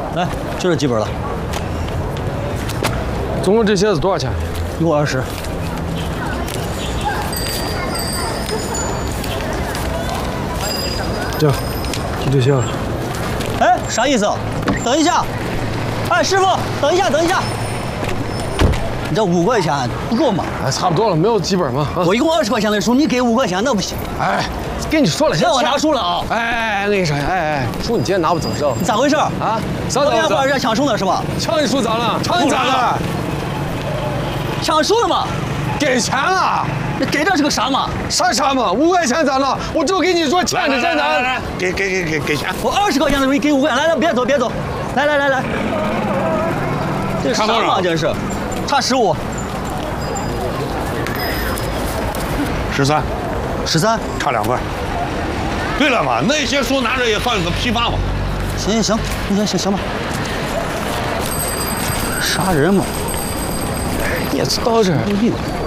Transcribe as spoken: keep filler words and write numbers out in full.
来，就这几本了。 总共这些是多少钱？ 一共二十。 这，就这些了。 哎，啥意思？等一下！哎，师傅，等一下，等一下！你这五块钱不够吗？ 哎，差不多了，没有几本吗？啊、 我一共二十块钱的书，你给五块钱那不行。 哎，跟你说了， 让我拿书了啊！ 哎哎哎，我跟你说，哎哎，书你今天拿不走是吧？ 咋回事啊？ 啥昨天晚上人家抢书呢是吧？ 抢你书咋了？抢你咋了？ 抢书了吗？ 给钱了。 那给这是个啥嘛？ 啥啥嘛？五块钱咋了？我就给你说欠着钱咋？ 给给给给给钱！ 我二十块钱的书你给五块钱，来来别走别走，来来来来。这啥嘛？这是，差十五。 十三， 十三， 差两块。对了嘛，那些书拿着也算是批发嘛。 行行行，行行行吧。杀人嘛？ 也到这儿。